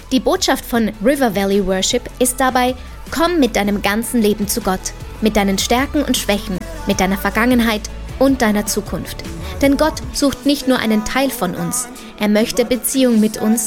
Die Botschaft von River Valley Worship ist dabei: Komm mit deinem ganzen Leben zu Gott, mit deinen Stärken und Schwächen, mit deiner Vergangenheit und deiner Zukunft. Denn Gott sucht nicht nur einen Teil von uns, er möchte Beziehung mit uns